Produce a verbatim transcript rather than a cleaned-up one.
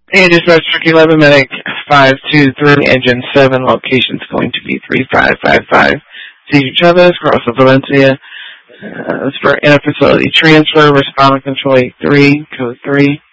And dispatch truck eleven, medic five two three, engine seven, location's going to be three five five five. Cedar Chavez, cross of Valencia. Uh, it's for interfacility transfer, responder control eight three, code three.